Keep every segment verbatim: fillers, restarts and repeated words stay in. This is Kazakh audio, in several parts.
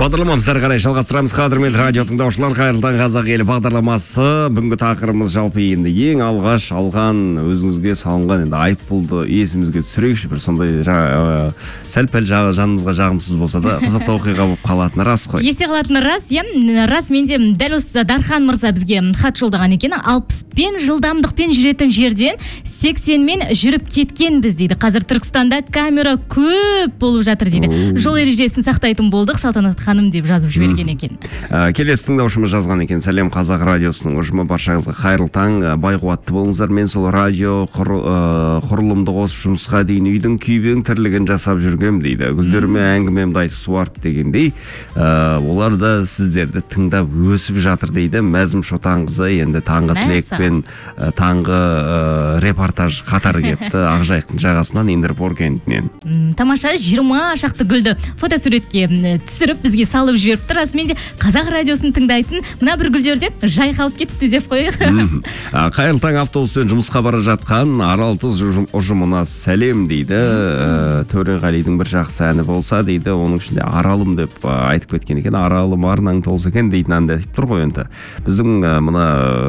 Бағдарламамыз әрі қарай жалғастырамыз. Қадірмен радио тыңдаушылар, қайырлы таң қазақ елі бағдарламасы. Бүгінгі тақырыбымыз жалпы енді ең алғаш алған өзіңізге салынған енді айыппұлды есімізге түсірейікші. Бір сондай сәл-пәл жанымызға жағымсыз болса да қызықты оқиға болып қалатыны рас қой. Есте қалатыны рас, иә. Рас, менде дәл осы Дархан мырза бізге хат жолдаған екен. алпыспен жылдамдықпен жүретін жерден сексенмен жүріп кеткенбіз дейді. Қазір Түркістанда камера көп болып жатыр дейді. Жол ережесін сақтайтын болдық, Салтанат ханым деп жазып жіберген екен. Келесі тыңдаушымыз жазған екен. Сәлем қазақ радиосының ұжымы, баршаңызға қайырлы таң, бай қуатты болыңыздар. Мен сол радио құрылымды қосып жұмысқа дейін үйдің күйбең тірлігін жасап жүргем дейді. Гүлдеріме әңгімемді айтып суарып дегендей, олар да сіздерді тыңдап өсіп жатыр дейді. Мәзім Шотанқызы енді таңғы тілекпен таңғы репортаж қатар кетті Ақжайықтың жағасынан Индерпор кентінен. Тамаша, жиырма шақты гүлді фотосуретке түсіріп бізге салып жіберіпті. Расымен де қазақ радиосын тыңдайтын мына бір гүлдерде жайқалып кетіпті деп қояйық. Қайырлы таң, автобуспен жұмысқа бара жатқан Арал Тұз ұжымына сәлем дейді. Төреғалидің бір жақсы әні болса дейді, оның ішінде Аралым деп айтып кеткен екен. Аралым арнаң толса екен дейтін әнді айтып тұр ғой енді. Біздің мына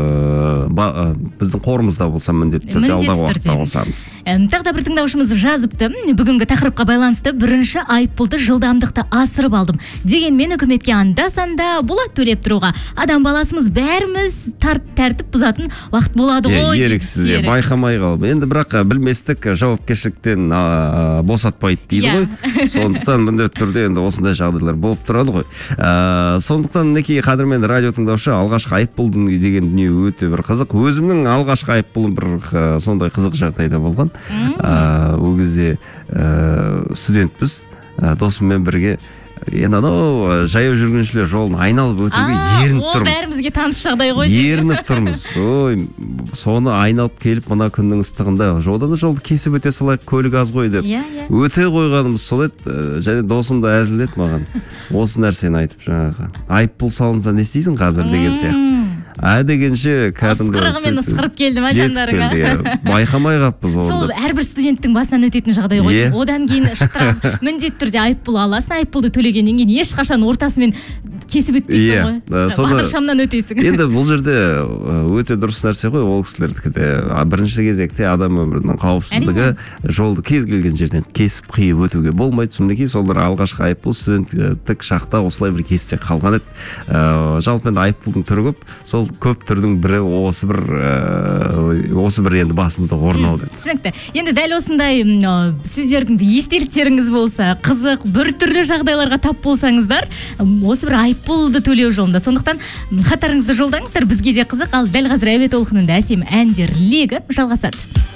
біздің қорымызда болса міндетті түрде алдағы уақытта қосамыз. Тағы да бір тыңдаушымыз жазыпты. Бүгінгі тақырыпқа байланысты бірінші айыппұлды жылдамдықты асырып алдым. Дегенмен үкіметке анда-санда болады төлеп тұруға. Адам баласымыз бәріміз тәртіп бұзатын уақыт болады ғой. Еріксіз, байқамай қалып. Енді бірақ білместік жауапкершіліктен босатпайды дейді ғой. Сондықтан міндетті түрде енді осындай жағдайлар болып тұрады ғой. Сондықтан мінекей қадірмен радио тыңдаушы, алғашқы айыппұлдың деген дүние өте бір қызық. Өзімнің алғашқы айыппұлым бір сондай қызық жағдайда болған. Ол кезде студентпіз, досыммен бірге енді анау жаяу жүргіншілер жолын айналып өтуге ерініп тұрмыз. Ол бәрімізге таныс жағдай ғой. Ерініп тұрмыз. Ой, соны айналып келіп мына күннің ыстығында жолдан жолды кесіп өте салайық, көлік аз ғой деп. Өте қойғанымыз сол еді. Және досым да әзілдеді маған. Осы нәрсені айтып жаңағы. Айыппұл салынса не істейсің қазір деген сияқты. Ә дегенше кәдімгі ысқырығымен ысқырып келді ма жандарыңа? Байқамай қаппыз оны. Сол әрбір студенттің басынан өтетін жағдай ғой. Одан кейін штраф міндетті түрде айыппұл аласың, айыппұлды төлегеннен кейін ешқашан ортасымен кесіп өтпейсің ғой. Батыр шамнан өтесің. Енді бұл жерде өте дұрыс нәрсе ғой, ол кісілердікі де бірінші кезекте адам өмірінің қауіпсіздігі, жолды кез келген жерден кесіп қиып өтуге болмайды. Сондықтан солар алғашқы айыппұл студенттік шақта осылай бір кесте қалған еді. Жалпы енді айыппұлдың түрі көп. Сол көп түрдің бірі осы бір осы бір енді басымызда орын алды. Түсінікті. Енді дәл осындай сіздердің де естеліктеріңіз болса, қызық, бір түрлі жағдайларға тап болсаңыздар, осы бір айыппұлды төлеу жолында. Сондықтан хаттарыңызды жолдаңыздар, бізге де қызық. Ал дәл қазір әуе толқынында әсем әндер легі жалғасады.